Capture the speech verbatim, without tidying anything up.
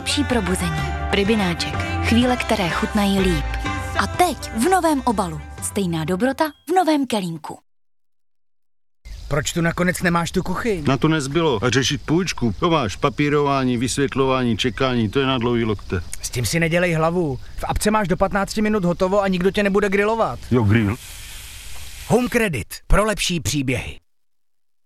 lepší probuzení. Pribináček. Chvíle, které chutnají líp. A teď v novém obalu. Stejná dobrota v novém kelímku. Proč tu nakonec nemáš tu kuchyň? Na to nezbylo. A řešit půjčku. To máš papírování, vysvětlování, čekání, to je na dlouhý lokte. S tím si nedělej hlavu. V apce máš do patnácti minut hotovo a nikdo tě nebude grilovat. Jo, grill. Home Credit. Pro lepší příběhy.